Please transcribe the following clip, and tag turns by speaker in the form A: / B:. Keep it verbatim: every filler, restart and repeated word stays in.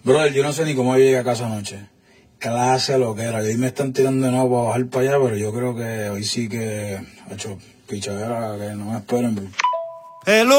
A: Brother, yo no sé ni cómo yo llegué a casa anoche. Clase lo que era. Y hoy me están tirando de nuevo para bajar para allá, pero yo creo que hoy sí que, ha hecho pichadera, que no me esperen. Hello.